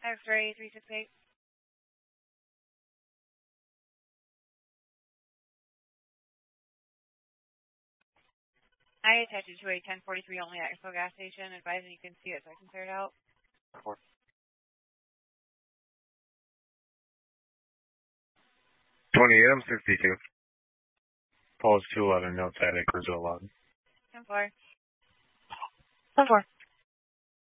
X-ray 368. I attached it to a 1043 only at Expo gas station, advising you can see it so I can clear it out. 20 M62. Pulse 211, no static, cruiser log. 10-4. 10-4.